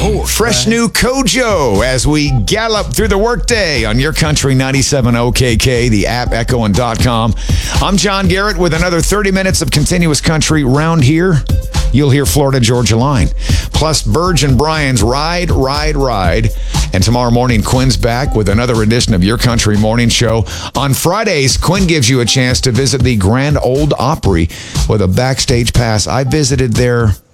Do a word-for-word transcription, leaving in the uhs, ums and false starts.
more. Fresh right? new Kojo as we gallop through the workday on Your Country ninety-seven O K K, the app, echo, and .com. I'm John Garrett with another thirty minutes of continuous country round here. You'll hear Florida Georgia Line. Plus, Burge and Brian's Ride, Ride, Ride. And tomorrow morning, Quinn's back with another edition of Your Country Morning Show. On Fridays, Quinn gives you a chance to visit the Grand Ole Opry with a backstage pass. I visited there